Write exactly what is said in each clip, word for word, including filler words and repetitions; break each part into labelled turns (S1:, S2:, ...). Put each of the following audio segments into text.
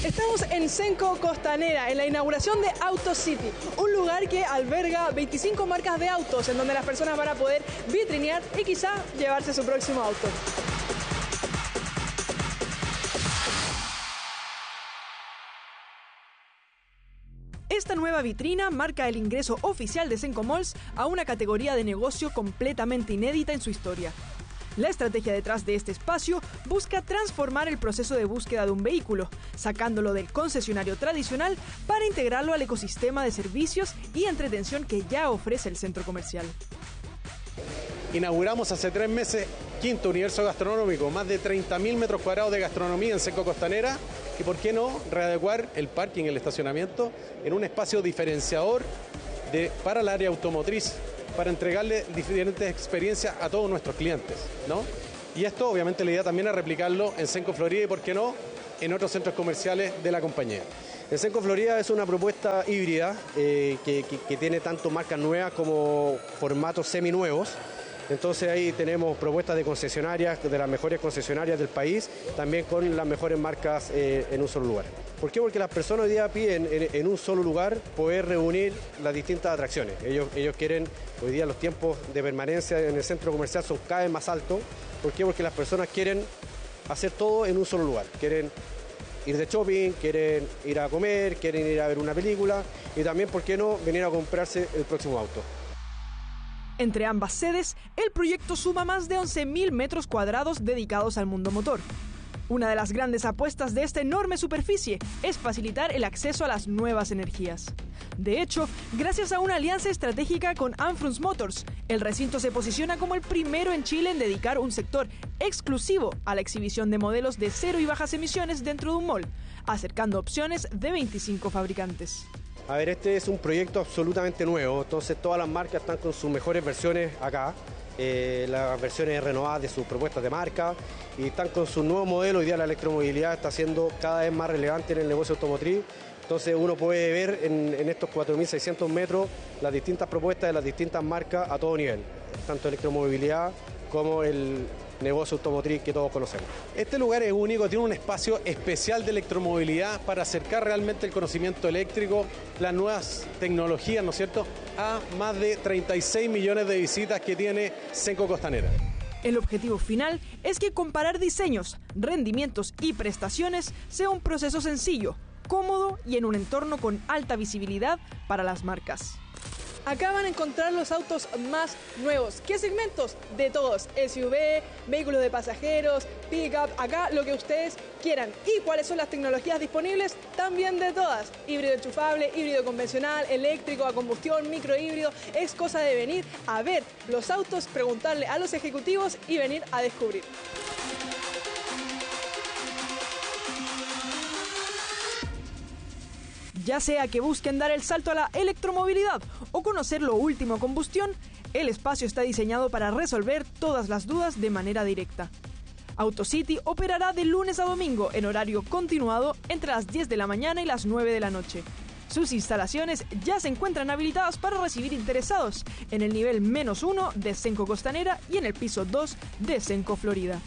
S1: Estamos en Cenco Costanera, en la inauguración de AutoCity, un lugar que alberga veinticinco marcas de autos, en donde las personas van a poder vitrinear y quizá llevarse su próximo auto. Esta nueva vitrina marca el ingreso oficial de Cenco Malls a una categoría de negocio completamente inédita en su historia. La estrategia detrás de este espacio busca transformar el proceso de búsqueda de un vehículo, sacándolo del concesionario tradicional para integrarlo al ecosistema de servicios y entretención que ya ofrece el centro comercial.
S2: Inauguramos hace tres meses Quinto Universo Gastronómico, más de treinta mil metros cuadrados de gastronomía en Cenco Costanera, y por qué no readecuar el parking, el estacionamiento, en un espacio diferenciador de, para el área automotriz, para entregarle diferentes experiencias a todos nuestros clientes, ¿no? Y esto obviamente la idea también es replicarlo en Cenco Florida y por qué no en otros centros comerciales de la compañía.
S3: El Cenco Florida es una propuesta híbrida eh, que, que, que tiene tanto marcas nuevas como formatos seminuevos. Entonces ahí tenemos propuestas de concesionarias, de las mejores concesionarias del país, también con las mejores marcas eh, en un solo lugar. ¿Por qué? Porque las personas hoy día piden en, en un solo lugar poder reunir las distintas atracciones. Ellos, ellos quieren, hoy día los tiempos de permanencia en el centro comercial son cada vez más altos. ¿Por qué? Porque las personas quieren hacer todo en un solo lugar. Quieren ir de shopping, quieren ir a comer, quieren ir a ver una película y también, ¿por qué no?, venir a comprarse el próximo auto.
S1: Entre ambas sedes, el proyecto suma más de once mil metros cuadrados dedicados al mundo motor. Una de las grandes apuestas de esta enorme superficie es facilitar el acceso a las nuevas energías. De hecho, gracias a una alianza estratégica con Anfrunz Motors, el recinto se posiciona como el primero en Chile en dedicar un sector exclusivo a la exhibición de modelos de cero y bajas emisiones dentro de un mall, acercando opciones de veinticinco fabricantes.
S3: A ver, este es un proyecto absolutamente nuevo, entonces todas las marcas están con sus mejores versiones acá, eh, las versiones renovadas de sus propuestas de marca y están con sus nuevos modelos. Hoy día la electromovilidad está siendo cada vez más relevante en el negocio automotriz, entonces uno puede ver en, en estos cuatro mil seiscientos metros las distintas propuestas de las distintas marcas a todo nivel, tanto electromovilidad como el negocio automotriz que todos conocemos.
S2: Este lugar es único, tiene un espacio especial de electromovilidad para acercar realmente el conocimiento eléctrico, las nuevas tecnologías, ¿no es cierto?, a más de treinta y seis millones de visitas que tiene Cenco Costanera.
S1: El objetivo final es que comparar diseños, rendimientos y prestaciones sea un proceso sencillo, cómodo y en un entorno con alta visibilidad para las marcas. Acá van a encontrar los autos más nuevos. ¿Qué segmentos? De todos. S U V, vehículos de pasajeros, pick-up, acá lo que ustedes quieran. ¿Y cuáles son las tecnologías disponibles? También de todas. Híbrido enchufable, híbrido convencional, eléctrico, a combustión, microhíbrido. Es cosa de venir a ver los autos, preguntarle a los ejecutivos y venir a descubrir. Ya sea que busquen dar el salto a la electromovilidad o conocer lo último en combustión, el espacio está diseñado para resolver todas las dudas de manera directa. AutoCity operará de lunes a domingo en horario continuado entre las diez de la mañana y las nueve de la noche. Sus instalaciones ya se encuentran habilitadas para recibir interesados en el nivel menos uno de Cenco Costanera y en el piso dos de Cenco Florida.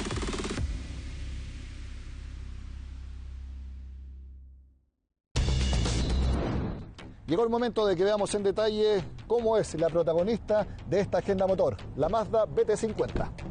S4: Llegó el momento de que veamos en detalle cómo es la protagonista de esta agenda motor, la Mazda B T cincuenta.